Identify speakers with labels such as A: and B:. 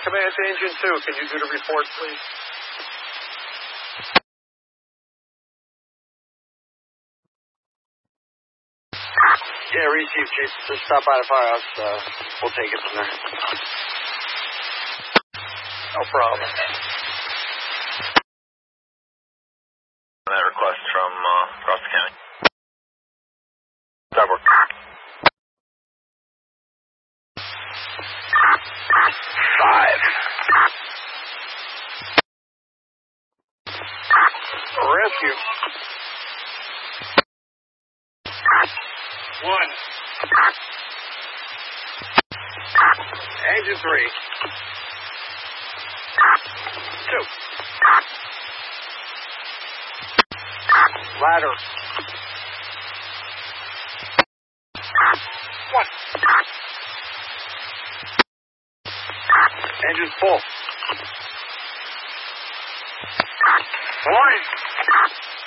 A: Command to Engine 2. Can you do the report, please?
B: Yeah, receive, Chief. Just stop by the firehouse. We'll take it from there.
A: No problem.
C: That request from across the county.
B: That work. 5.
A: Rescue. 1. Engine 3. 2. Ladder. 1. Engine full. 1.